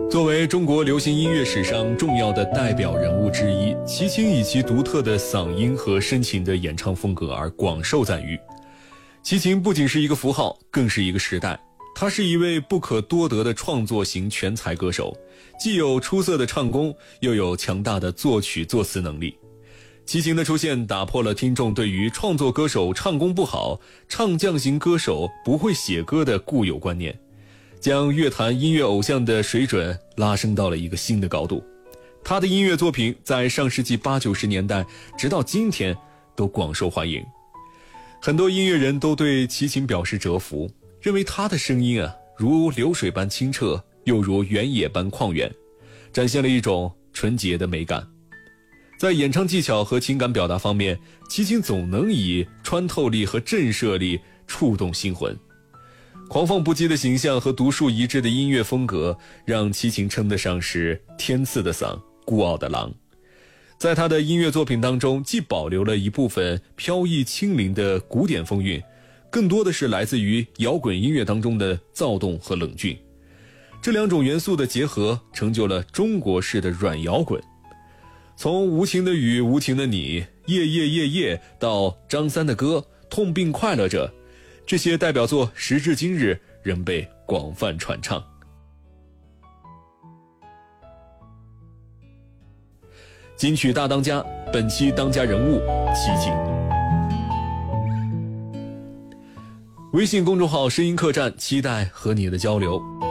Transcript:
作为中国流行音乐史上重要的代表人物之一，齐秦以其独特的嗓音和深情的演唱风格而广受赞誉。齐秦不仅是一个符号，更是一个时代。他是一位不可多得的创作型全才歌手，既有出色的唱功，又有强大的作曲作词能力。齐秦的出现打破了听众对于创作歌手唱功不好、唱将型歌手不会写歌的固有观念，将乐坛音乐偶像的水准拉升到了一个新的高度。他的音乐作品在上世纪80、90年代直到今天都广受欢迎，很多音乐人都对齐秦表示折服，认为他的声音如流水般清澈，又如原野般旷远，展现了一种纯洁的美感。在演唱技巧和情感表达方面，齐秦总能以穿透力和震慑力触动心魂。狂放不羁的形象和独树一帜的音乐风格，让齐秦称得上是天赐的嗓，孤傲的狼。在他的音乐作品当中，既保留了一部分飘逸轻灵的古典风韵，更多的是来自于摇滚音乐当中的躁动和冷峻。这两种元素的结合，成就了中国式的软摇滚。从无情的雨、无情的你、夜夜夜夜到张三的歌、痛并快乐着，这些代表作时至今日仍被广泛传唱。金曲大当家，本期当家人物齐秦。微信公众号声音客栈，期待和你的交流。